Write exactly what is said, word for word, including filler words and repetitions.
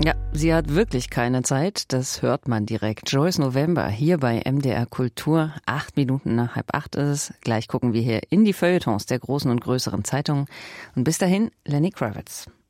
Ja, sie hat wirklich keine Zeit, das hört man direkt. Joyce November hier bei M D R Kultur. Acht Minuten nach halb acht ist es. Gleich gucken wir hier in die Feuilletons der großen und größeren Zeitungen. Und bis dahin, Lenny Kravitz.